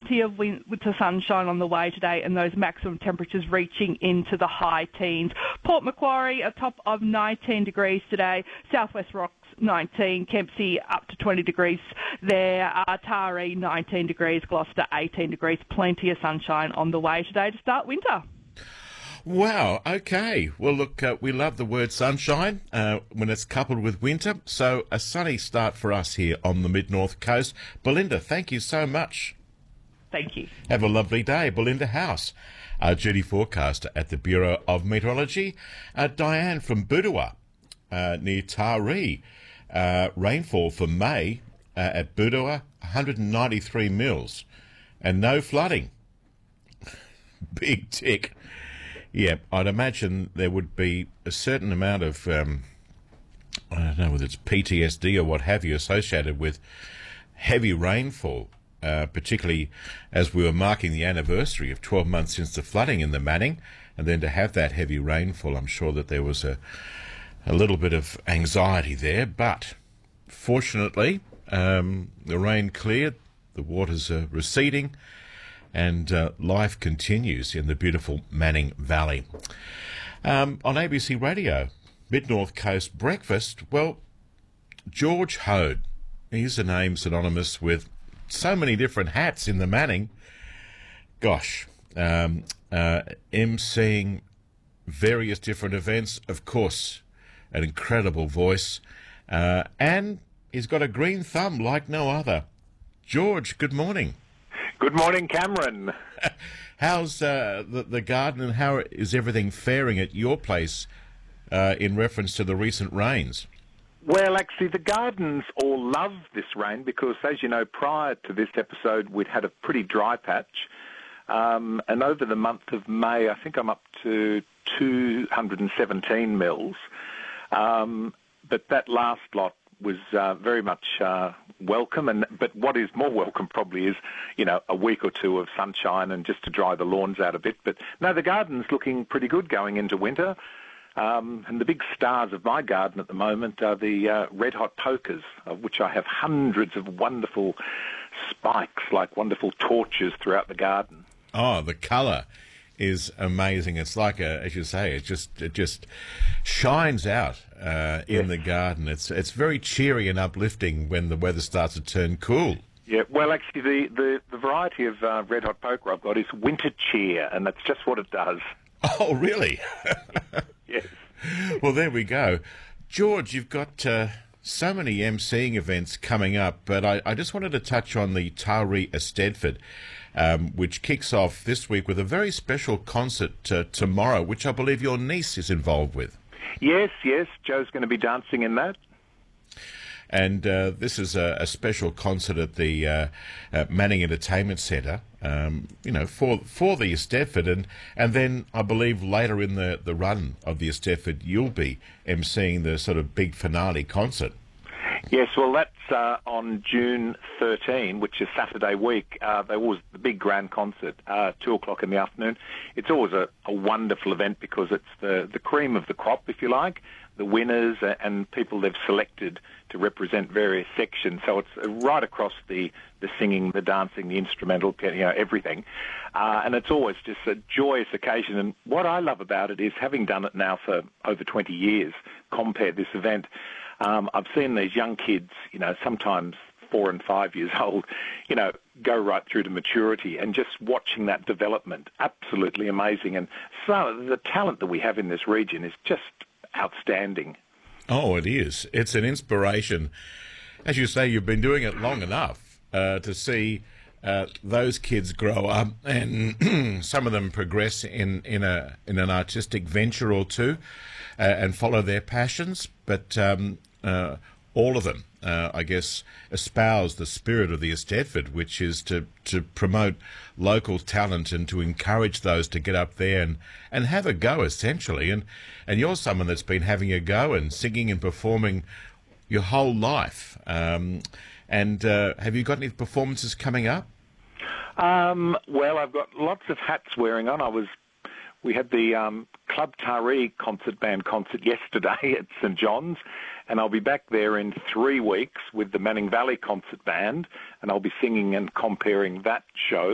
plenty of winter sunshine on the way today, and those maximum temperatures reaching into the high teens. Port Macquarie, a top of 19 degrees today. Southwest Rocks, 19. Kempsey, up to 20 degrees there. Taree, 19 degrees. Gloucester, 18 degrees. Plenty of sunshine on the way today to start winter. Wow, okay. Well, look, we love the word sunshine when it's coupled with winter, so a sunny start for us here on the Mid-North Coast. Belinda, thank you so much. Thank you. Have a lovely day. Belinda House, our duty forecaster at the Bureau of Meteorology. Diane from Boodawah, near Taree. Rainfall for May at Boodawah, 193 mils, and no flooding. Big tick. Yeah, I'd imagine there would be a certain amount of, I don't know whether it's PTSD or what have you, associated with heavy rainfall, particularly as we were marking the anniversary of 12 months since the flooding in the Manning, and then to have that heavy rainfall, I'm sure that there was a little bit of anxiety there, but fortunately the rain cleared, the waters are receding, and life continues in the beautiful Manning Valley. On ABC Radio, Mid-North Coast Breakfast, well, George Hode, he's a name synonymous with so many different hats in the Manning. Gosh, emceeing various different events, of course, an incredible voice, and he's got a green thumb like no other. George, good morning. Good morning, Cameron. How's the garden, and how is everything faring at your place in reference to the recent rains? Well, actually, the gardens all love this rain because, as you know, prior to this episode, we'd had a pretty dry patch. And over the month of May, I think I'm up to 217 mils. But that last lot was very much welcome. But what is more welcome probably is, you know, a week or two of sunshine and just to dry the lawns out a bit. But no, the garden's looking pretty good going into winter. And the big stars of my garden at the moment are the red hot pokers, of which I have hundreds of wonderful spikes, like wonderful torches throughout the garden. Oh, the colour is amazing. It's like as you say, it just shines out in the garden. It's very cheery and uplifting when the weather starts to turn cool. Yeah, well, actually, the variety of red hot poker I've got is winter cheer, and that's just what it does. Oh, really? Yes. Well, there we go. George, you've got so many emceeing events coming up, but I just wanted to touch on the Taree Eisteddfod, which kicks off this week with a very special concert tomorrow, which I believe your niece is involved with. Yes, Joe's going to be dancing in that. And this is a special concert at the Manning Entertainment Centre, you know, for the Eisteddfod, and then I believe later in the run of the Eisteddfod, you'll be emceeing the sort of big finale concert. Yes, well, that's on June 13, which is Saturday week. There was the big grand concert, 2 o'clock in the afternoon. It's always a wonderful event because it's the cream of the crop, if you like, the winners and people they've selected to represent various sections. So it's right across the singing, the dancing, the instrumental, you know, everything. And it's always just a joyous occasion. And what I love about it is, having done it now for over 20 years, compare this event, I've seen these young kids, you know, sometimes 4 and 5 years old, you know, go right through to maturity, and just watching that development, absolutely amazing. And so the talent that we have in this region is just outstanding. Oh, it is. It's an inspiration. As you say, you've been doing it long enough to see those kids grow up, and some of them progress in an artistic venture or two, and follow their passions. But all of them, I guess, espouse the spirit of the Eisteddfod, which is to promote local talent and to encourage those to get up there and have a go, essentially. And you're someone that's been having a go and singing and performing your whole life. And have you got any performances coming up? Well, I've got lots of hats wearing on. We had the Club Taree concert band concert yesterday at St John's, and I'll be back there in 3 weeks with the Manning Valley Concert Band, and I'll be singing and comparing that show.